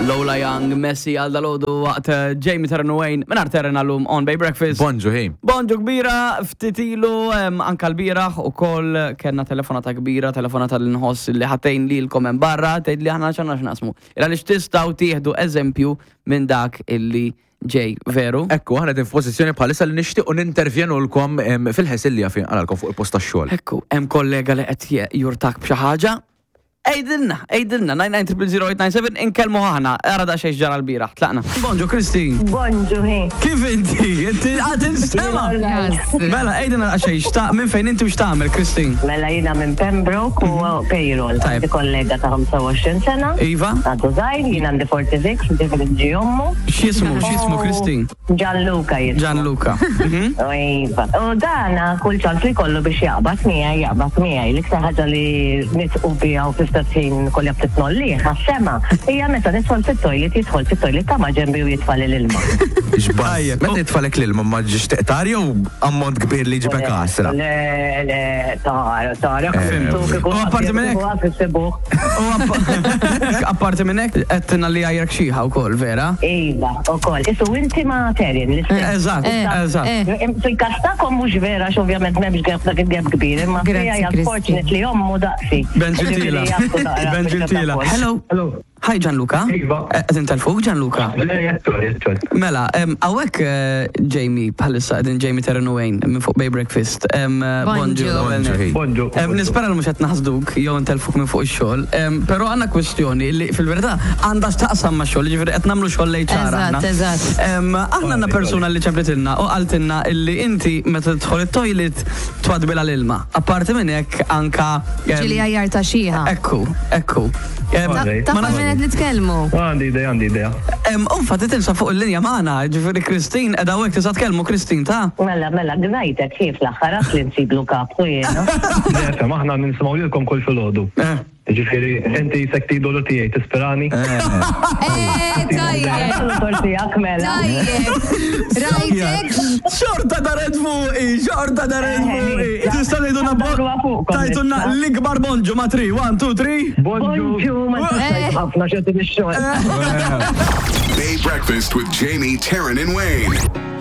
Lola Young, Messi għal dalodu waqt Jamie Terran Wayne minar Terran għallum on Bay Breakfast. Bonġu, hej. Bonġu kbira, ftitilu, anka l-biraħ u koll kena telefonata kbira, telefonata l-nħoss li ħattejn li l-komen barra, tgħid li ħana ċanna x'nasmu. Ira li xtistaw tieħdu eżempju minn dak illi ġej, veru? Ekku, ħana din f'pożizzjoni bħalissa li nixtiequ nintervjenu lkom fil-ħesilja fin għalalkom fuq il-post tax-xogħol. Ekku, hemm kollega li qed jurtak b'xi ħaġa. Ejdilna, 99-00897 inkellmu ħana, għara da xejn ġara l-biraħ, tlaqna. Bonġu, Kristi. Bonġu, hej. Kif inti? Inti għad instema? Mela, ejdilna xejn, minn fejn inti u xtaqmel, Kristi? Mela jina minn Pembroke u payroll. Għandi kollega ta' 25 sena. Iva? Għaddu zaħir, jina għandi 46, differenġi jommu. X'ismu, Kristi? Gianluca jismu. Gianluca. Iva. U dana kull ċans li kollu biex jaqbad miegħi, l-iktar ħaġa li nitqu bija u fin kolli għab titnolli, għas-sema. Ija meta nidħol fit-tojlet, jidħol fit-tojlet ta' maġembi u jitfall l-ilma. Xbaj, meta jitfallek l-ilma ma ġiġ teqtar jew ammont kbir li ġibek għasra? Le, tara, apparti minnek. Apparti minnek, għettina li għajrek xieħa u koll, vera? Iva, u koll. Isu inti ma terjen, Eżat. Fil-kastakom mux vera, xovjament memx għab dak kbir, ma fija unfortunately jommu daqsi. Ben ġentila. Hello. Hi Gianluca. Għedin tal-fuq Gianluca. Mela, għawek Jamie, bħalissa għedin Jamie Terran Wayne minn fuq Bay Breakfast. Bonġu. Nispera l-mux għet naħsduk, jow tal-fuq minn fuq il-xol. Pero għanna kwestjoni li fil-verita għanda xtaqsam ma xol, ġifiri għet namlu xol lejċara. Eżat. Aħna għanna persona li ċemplitilna u għaltinna illi inti meta tħol il-toilet twadbila l-ilma. Apparti minnek anka. Ġili għajjar ta' xieħa. Ekku. Ta' minnet nitkellmu. Għandi idea. Unfa titilsa fuq il-linja maħna, ġifiri Kristin, edha għek tisa tkellmu Kristin, ta' Mela, gnajtek kif l-axħarat li nsiblu kaptu jena. Nefem, aħna nismaw lilkom kull fil-ħodu. Ġifiri, enti sekti dolu tijaj, tisperani? Tajjeb. Tortijak mela. Rajtek? Xorta daret fuqi. Tista' ngħidulna tajtunna l-ikbar bonġu ma' 3, 1, 2, 3. Bonġu, ma t-tajt ħafna xetti biex xogħol. Bay Breakfast with Jamie, Terran and Wayne.